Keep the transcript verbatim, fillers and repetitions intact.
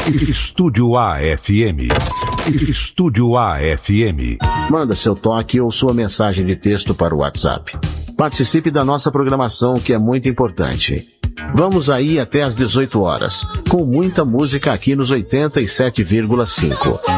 Estúdio A F M. Estúdio A F M. Manda seu toque ou sua mensagem de texto para o WhatsApp. Participe da nossa programação, que é muito importante. Vamos aí até às dezoito horas, com muita música aqui nos oitenta e sete vírgula cinco.